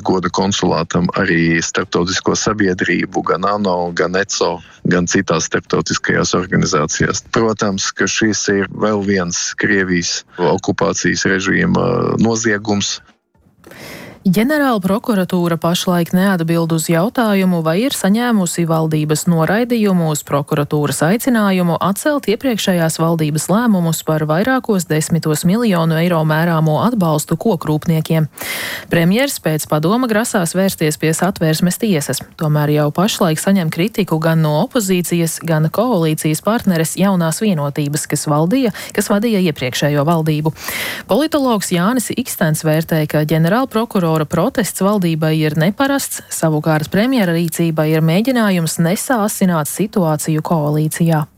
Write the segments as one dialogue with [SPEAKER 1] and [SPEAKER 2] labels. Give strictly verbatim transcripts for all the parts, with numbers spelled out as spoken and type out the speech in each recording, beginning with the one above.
[SPEAKER 1] goda konsulātam arī starptautisko sabiedrību, gan ANO, gan E C O, gan citās starptautiskajās organizācijās. Protams, ka šis ir vēl viens Krievijas okupācijas režīma noziegums.
[SPEAKER 2] Ģenerāla prokuratūra pašlaik neatbild uz jautājumu, vai ir saņēmusi valdības noraidījumu uz prokuratūras aicinājumu atcelt iepriekšējās valdības lēmumus par vairākos desmitos miljonu eiro mērāmo atbalstu kokrūpniekiem. Premjers pēc padoma grasās vērsties pie Satversmes tiesas, tomēr jau pašlaik saņem kritiku gan no opozīcijas, gan koalīcijas partneres Jaunās vienotības, kas valdīja, kas vadīja iepriekšējo valdību. Politologs Jānis Ikstens vērtē, ka ģenerāla prokurora protests valdībai ir neparasts, savukārt premjera rīcība ir mēģinājums nesāsināt situāciju koalīcijā.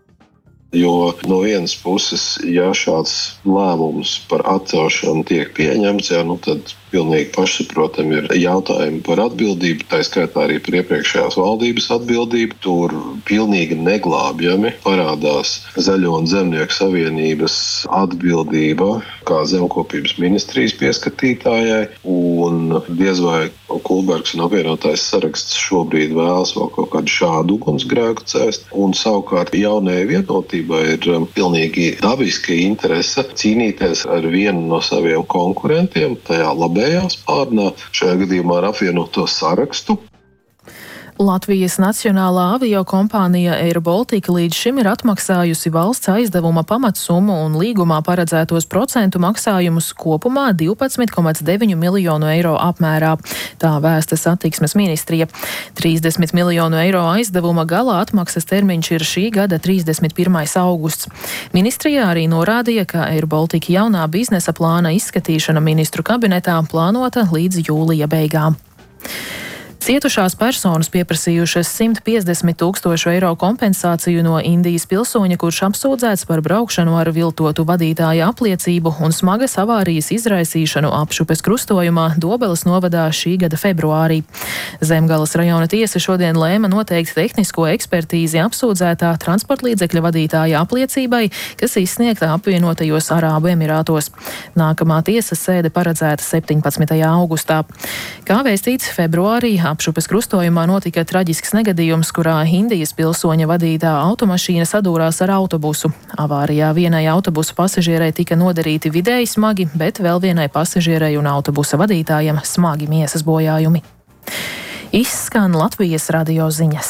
[SPEAKER 3] Jo no vienas puses, ja šāds lēmums par atcelšanu tiek pieņemts, jā, nu tad pilnīgi pašsaprotam ir jautājumi par atbildību, tā skaitā arī par iepriekšējās valdības atbildību. Tur pilnīgi neglābjami parādās Zaļo un Zemnieku savienības atbildība kā zemkopības ministrijas pieskatītājai, un diez vai Kulbergs un apvienotais saraksts šobrīd vēlas vēl kaut kādu šādu ugunsgrēku cēst, un savukārt Jaunajai vienotībai ir pilnīgi dabiska interese cīnīties ar vienu no saviem konkurentiem, tajā labējā spārnā, šajā gadījumā ar apvienoto sarakstu.
[SPEAKER 2] Latvijas Nacionālā aviokompānija Air Baltica līdz šim ir atmaksājusi valsts aizdevuma pamatsummu un līgumā paredzētos procentu maksājumus kopumā divpadsmit komats deviņi miljonu eiro apmērā. Tā vēsta satiksmes ministrija. trīsdesmit miljonu eiro aizdevuma gala atmaksas termiņš ir šī gada trīsdesmit pirmais augusts. Ministrijā arī norādīja, ka Air Baltica jaunā biznesa plāna izskatīšana ministru kabinetā plānota līdz jūlija beigām. Cietušās personas pieprasījušas simt piecdesmit tūkstošu eiro kompensāciju no Indijas pilsoņa, kurš apsūdzēts par braukšanu ar viltotu vadītāja apliecību un smagas avārijas izraisīšanu Apšupes krustojumā Dobeles novadā šī gada februārī. Zemgales rajona tiesa šodien lēma noteikt tehnisko ekspertīzi apsūdzētā transportlīdzekļa vadītāja apliecībai, kas izsniegta apvienotajos Arābu Emirātos. Nākamā tiesas sēde paredzēta septiņpadsmitajā augustā. Kā vēstīts, februārī Apšupes krustojumā notika traģisks negadījums, kurā Indijas pilsoņa vadītā automašīna sadūrās ar autobusu. Avārijā vienai autobusu pasažierei tika nodarīti vidēji smagi, bet vēl vienai pasažierei un autobusa vadītājam smagi miesas bojājumi. Izskan Latvijas radio ziņas.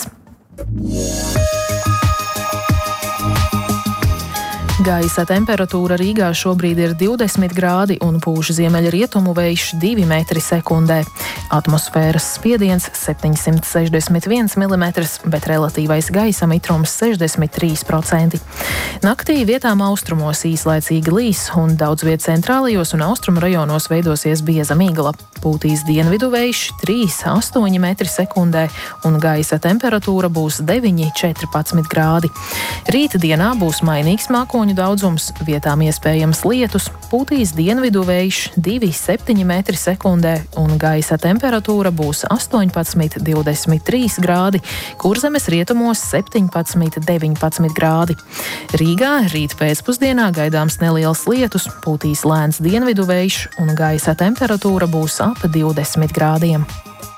[SPEAKER 2] Gaisa temperatūra Rīgā šobrīd ir divdesmit grādi un pūš ziemeļrietumu vējš divi metri sekundē. Atmosfēras spiediens septiņsimt sešdesmit viens milimetrs, bet relatīvais gaisa mitrums sešdesmit trīs procenti. Naktī vietām austrumos īslaicīgi līs un daudz viet centrālajos un austrumu rajonos veidosies bieza migla. Pūtīs dienvidu vējš trīs astoņi metri sekundē un gaisa temperatūra būs deviņi četrpadsmit grādi. Rīta dienā būs mainīgs mākoņu daudzums, vietām iespējams lietus, pūtīs dienvidu vējš divi septiņi metri sekundē un gaisa temperatūra būs astoņpadsmit divdesmit trīs grādi, Kurzemes rietumos septiņpadsmit deviņpadsmit grādi. Rīgā rīt pēcpusdienā gaidāms neliels lietus, pūtīs lēns dienvidu vējš un gaisa temperatūra būs ap divdesmit grādiem.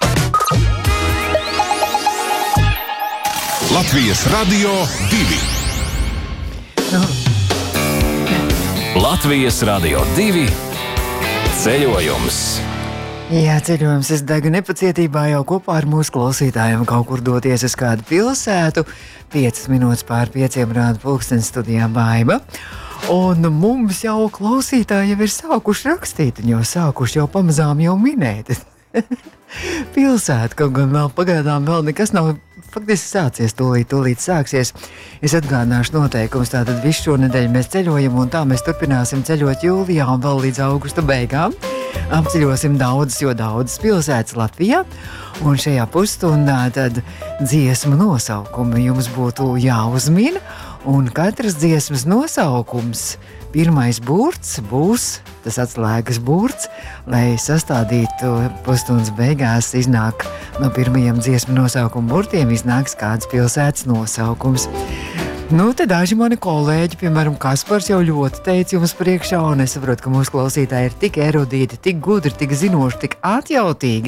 [SPEAKER 4] Latvijas radio divi.
[SPEAKER 5] No.
[SPEAKER 4] Latvijas radio divi ceļojums.
[SPEAKER 5] Jā, ceļojums es degu nepacietībā jau kopā ar mūsu klausītājiem kaut kur doties uz kādu pilsētu. Piecas minūtes pār pieciem rāda pulkstenis studijā Baiba. Un mums jau klausītāji jau ir sākuši rakstīt, un jau sākuši jau pamazām jau minēt. Pilsēta, kaut gan vēl pagaidām vēl nekas nav faktiski sācies, tūlīt, tūlīt sāksies. Es atgādināšu noteikumus, tātad visu šonedēļ mēs ceļojam, un tā mēs turpināsim ceļot jūlijā un vēl līdz augusta beigām. Apceļosim daudzas, jo daudzas pilsētas Latvijā, un šajā pusstundā tad dziesmu nosaukumi jums būtu jāuzmina, un katras dziesmas nosaukums, pirmais burts būs tas atslēgas burts, lai sastādītu pusstundas beigās iznāk no pirmajiem dziesmu nosaukumu burtiem iznāks kāds pilsētas nosaukums. Nu, te daži mani kolēģi, piemēram, Kaspars jau ļoti teica jums priekšā, un es saprotu, ka mūsu klausītāji ir tik erudīti, tik gudri, tik zinoši, tik atjautīgi,